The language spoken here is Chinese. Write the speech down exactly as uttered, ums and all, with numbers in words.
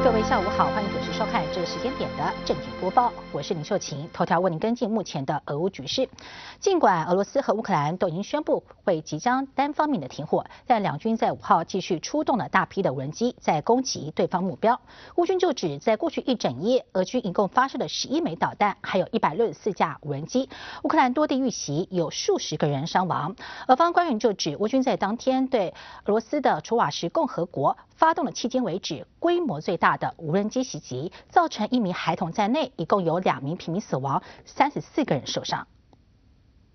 各位下午好，欢迎准时收看这个时间点的正点播报，我是林秀琴。头条为您跟进目前的俄乌局势。尽管俄罗斯和乌克兰都已经宣布会即将单方面的停火，但两军在五号继续出动了大批的无人机在攻击对方目标。乌军就指，在过去一整夜，俄军一共发射了十一枚导弹，还有一百六十四架无人机。乌克兰多地遇袭，有数十个人伤亡。俄方官员就指，乌军在当天对俄罗斯的楚瓦什共和国发动了迄今为止规模最大的无人机袭击，造成一名孩童在内，一共有两名平民死亡，三十四个人受伤。